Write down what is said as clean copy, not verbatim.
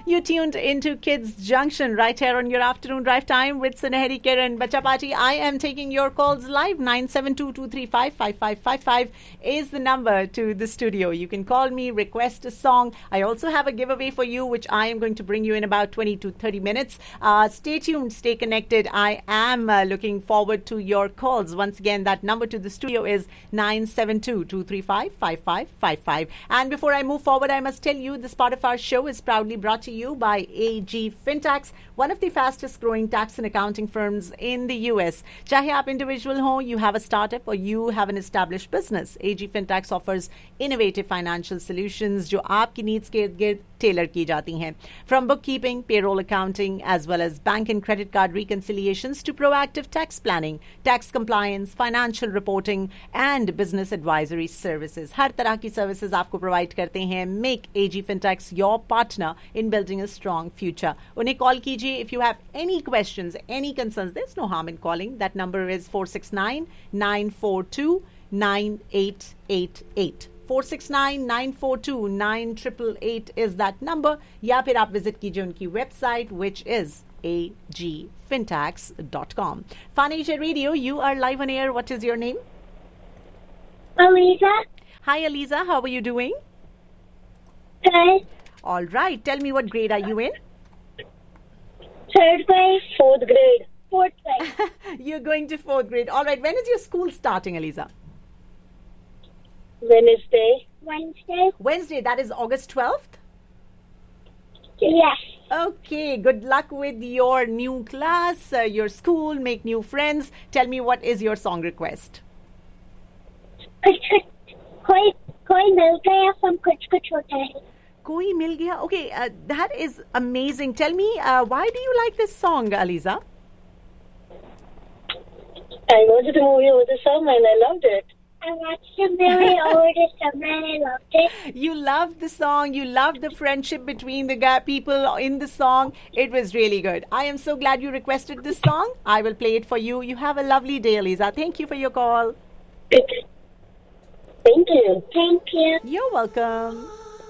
You tuned into Kids Junction right here on your afternoon drive time with Sunehri Kiran. Bacha Party, I am taking your calls live. 972-235-5555 is the number to the studio. You can call me, request a song. I also have a giveaway for you, which I am going to bring you in about 20 to 30 minutes. Stay tuned, stay connected. I am looking forward to your calls. Once again, that number to the studio is 972-235-5555. And before I move forward, I must tell you this part of our show is proudly brought to you by AG Fintax, one of the fastest growing tax and accounting firms in the US. Chahe aap individual ho, you have a startup or you have an established business, AG Fintax offers innovative financial solutions जो आपकी needs के इर्द-गिर्द Taylor की जाती हैं. From bookkeeping, payroll accounting, as well as bank and credit card reconciliations to proactive tax planning, tax compliance, financial reporting, and business advisory services. हर तरह की services आपको provide करते हैं. Make AG Fintax your partner in building a strong future. उन्हें call कीजिए if you have any questions, any concerns. There's no harm in calling. That number is 469-942-9888. 469-942-9888 is that number. या फिर आप visit कीजिए उनकी website, which is agfintax.com. Fun Asia Radio, you are live on air. What is your name? Aliza. Hi, Aliza. How are you doing? Good. All right. Tell me, what grade are you in? Third grade. Fourth grade. Fourth grade. You're going to fourth grade. All right. When is your school starting, Aliza? Wednesday. Wednesday. That is August 12th? Yes. Okay. Good luck with your new class, your school, make new friends. Tell me, what is your song request? कोई मिल गया from कुछ कुछ होता है. Koi mil gaya. Okay, that is amazing. Tell me, why do you like this song, Aliza? I watched the movie over the summer and I loved it. I watched the movie over the summer and I loved it. You loved the song. You loved the friendship between the people in the song. It was really good. I am so glad you requested this song. I will play it for you. You have a lovely day, Aliza. Thank you for your call. Thank you. You're welcome.